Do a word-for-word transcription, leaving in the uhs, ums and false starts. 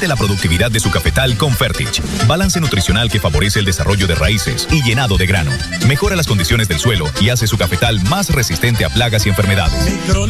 Aumente la productividad de su cafetal con Fertich. Balance nutricional que favorece el desarrollo de raíces y llenado de grano. Mejora las condiciones del suelo y hace su cafetal más resistente a plagas y enfermedades.